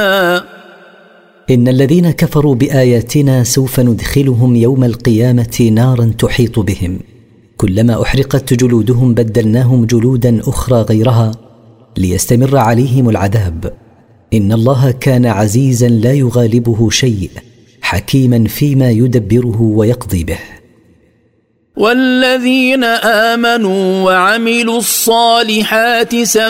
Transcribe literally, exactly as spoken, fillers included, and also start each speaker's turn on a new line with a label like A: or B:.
A: إن الذين كفروا بآياتنا سوف ندخلهم يوم القيامة نارا تحيط بهم، كلما أحرقت جلودهم بدلناهم جلودا أخرى غيرها ليستمر عليهم العذاب. إن الله كان عزيزا لا يغالبه شيء، حكيما فيما يدبره ويقضي به.
B: والذين آمنوا وعملوا الصالحات